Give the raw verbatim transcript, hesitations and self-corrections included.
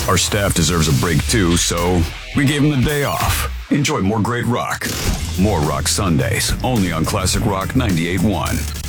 Our staff deserves a break too, so we gave them the day off. Enjoy more great rock. More Rock Sundays, only on Classic Rock ninety-eight point one.